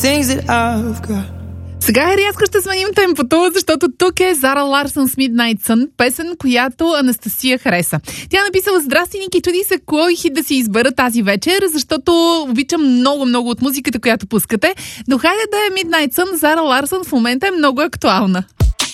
things that I've got. Сега рязко ще сменим темпото, защото тук е Зара Ларсън с Midnight Sun, песен, която Анастасия хареса. Тя написала: "Здрасти, Ники, чуди се кой хит да си избера тази вечер, защото обичам много от музиката, която пускате. Но хайде да е Midnight Sun, Зара Ларсън в момента е много актуална."